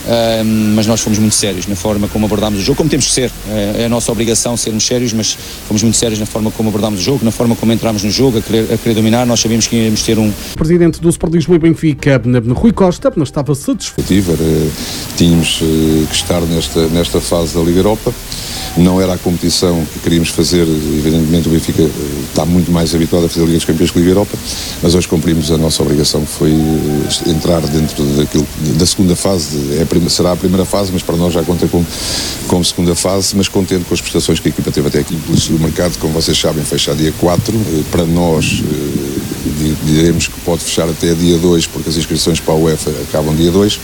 mas nós fomos muito sérios na forma como abordámos o jogo, como temos que ser. É a nossa obrigação sermos sérios, mas fomos muito sérios na forma como abordámos o jogo, na forma como entramos no jogo, a querer dominar. Nós sabíamos que íamos ter um... O presidente do Sport Lisboa e Benfica, Rui Costa, estava satisfeito. Tínhamos que estar nesta fase da Liga Europa. Não era a competição que queríamos fazer, evidentemente o Benfica está muito mais habituado a fazer a Liga dos Campeões que a Liga Europa, mas hoje cumprimos a nossa obrigação, que foi entrar dentro da segunda fase, será a primeira fase, mas para nós já conta como segunda fase, mas contente com as prestações que a equipa teve até aqui. O mercado, como vocês sabem, fecha dia 4, para nós diremos que pode fechar até dia 2, porque as inscrições para a UEFA acabam dia 2.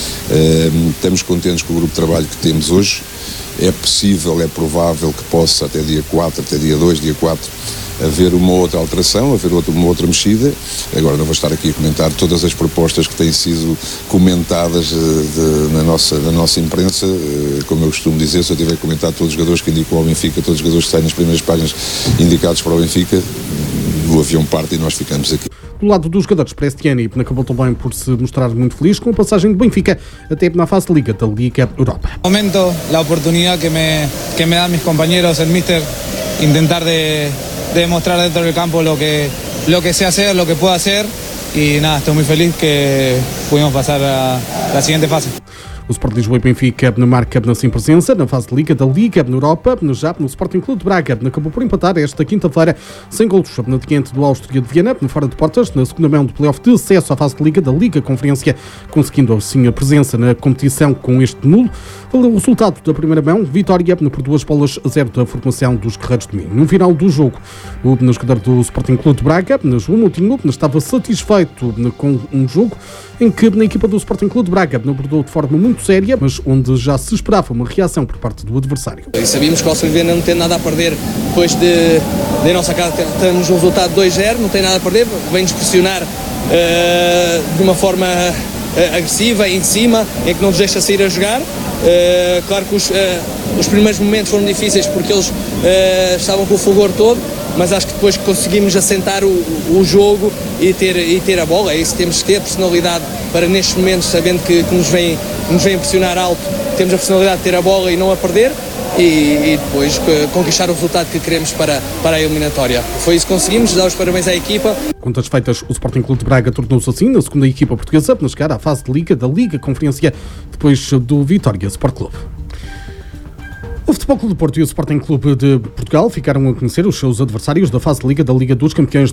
Estamos contentes com o grupo de trabalho que temos hoje. É possível, é provável que possa até dia 4, até dia 2, dia 4, haver uma outra alteração, haver uma outra mexida. Agora não vou estar aqui a comentar todas as propostas que têm sido comentadas na nossa imprensa. Como eu costumo dizer, se eu tiver que comentar todos os jogadores que indicam ao Benfica, todos os jogadores que saem nas primeiras páginas indicados para o Benfica, o avião parte e nós ficamos aqui. Do lado dos jogadores, Prestiani acabou também por se mostrar muito feliz com a passagem do Benfica até na fase de Liga da Liga Europa. Momento, a oportunidade que me dão meus companheiros, o míster, tentar de demostrar dentro do campo lo que sé hacer, lo que puedo hacer e nada, estou muito feliz que pudimos passar a seguinte fase. O Sport Lisboa e Benfica marca sem presença na fase de Liga da Liga na Europa. Já no Sporting Clube de Braga acabou por empatar esta quinta-feira sem golos diante do Áustria de Viena, fora de portas, na segunda mão do play-off de acesso à fase de Liga da Liga Conferência, conseguindo assim a presença na competição com este nulo. O resultado da primeira mão, vitória por 2-0 da formação dos Guerreiros de Minho. No final do jogo, o jogador do Sporting Clube de Braga, João Moutinho, estava satisfeito com um jogo em que a equipa do Sporting Clube de Braga abordou de forma muito séria, mas onde já se esperava uma reação por parte do adversário. E sabíamos que o Áustria de Viena não tem nada a perder depois de nossa casa termos um resultado 2-0, não tem nada a perder, vem-nos pressionar de uma forma agressiva, em cima, em que não nos deixa sair a jogar. Claro que os primeiros momentos foram difíceis porque eles estavam com o fulgor todo, mas acho que depois conseguimos assentar o jogo e ter a bola. É isso que temos que ter, personalidade para nestes momentos, sabendo que nos vem pressionar alto, temos a personalidade de ter a bola e não a perder e depois conquistar o resultado que queremos para a eliminatória. Foi isso que conseguimos, dar os parabéns à equipa. Contas feitas, o Sporting Clube de Braga tornou-se assim na segunda equipa portuguesa para chegar à fase de Liga da Liga Conferência depois do Vitória Sport Clube. O Futebol Clube do Porto e o Sporting Clube de Portugal ficaram a conhecer os seus adversários da fase de Liga da Liga dos Campeões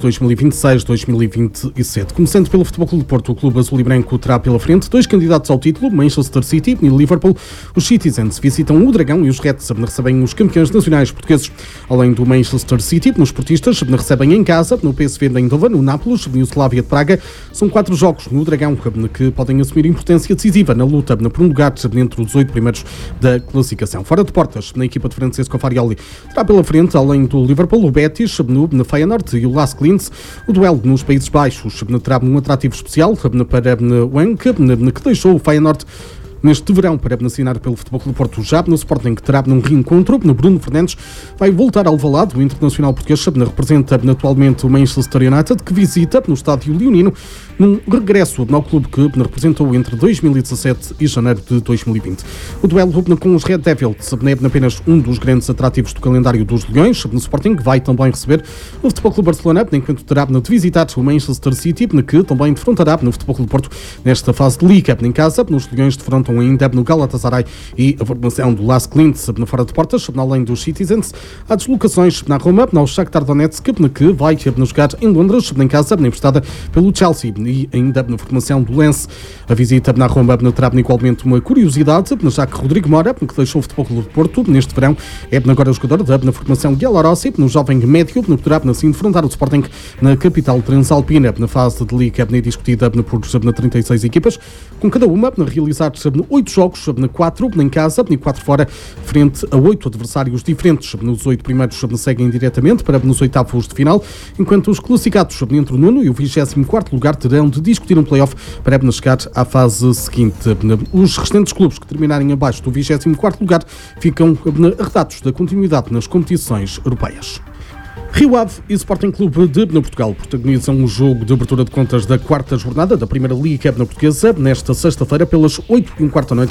2026-2027. Começando pelo Futebol Clube do Porto, o clube azul e branco terá pela frente dois candidatos ao título, Manchester City e Liverpool. Os Citizens visitam o Dragão e os Reds recebem os campeões nacionais portugueses. Além do Manchester City, os portistas recebem em casa, no PSV de Eindhoven, o Nápoles e o Slavia de Praga. São 4 jogos no Dragão que podem assumir importância decisiva na luta por um lugar entre os 8 primeiros da classificação. Fora de portas, na equipa de Francesco Farioli, terá pela frente, além do Liverpool, o Betis, no Feyenoord e o Lask Linz. O duelo nos Países Baixos terá um atrativo especial para o Henk, que deixou o Feyenoord neste verão para assinar pelo Futebol Clube do Porto. Já no Sporting, que terá um reencontro, Bruno Fernandes vai voltar ao Alvalade. O internacional português representa atualmente o Manchester United, que visita no estádio leonino num regresso ao clube que representou entre 2017 e janeiro de 2020. O duelo com os Red Devils é apenas um dos grandes atrativos do calendário dos Leões. No Sporting vai também receber o Futebol Clube Barcelona, enquanto terá de visitar o Manchester City, que também defrontará no Futebol Clube do Porto nesta fase de Liga. Em casa, os Leões defrontam ainda no Galatasaray e a formação do Lask Linz fora de portas. Além dos Citizens, há deslocações na Roma, ao Shakhtar Donetsk, que vai jogar em Londres, em casa, emprestada pelo Chelsea, e ainda na formação do Lens. A visita na Roma terá igualmente uma curiosidade, já que Rodrigo Mora, que deixou o Futebol Clube do Porto neste verão, é agora o jogador na formação de Belarussi, no jovem médio, poderá assim defrontar o Sporting na capital transalpina, na fase de Liga discutida por 36 equipas, com cada uma a realizar 8 jogos, 4 em casa e 4 fora, frente a 8 adversários diferentes. Nos 8 primeiros seguem diretamente para nos oitavos de final, enquanto os classificados entre o 9º e o 24º lugar terão de discutir um play-off para chegar à fase seguinte. Os restantes clubes que terminarem abaixo do 24º lugar ficam arredados da continuidade nas competições europeias. Rio Ave e Sporting Clube de Portugal protagonizam o jogo de abertura de contas da 4ª jornada da Primeira Liga Portuguesa nesta sexta-feira pelas 8h15 da noite.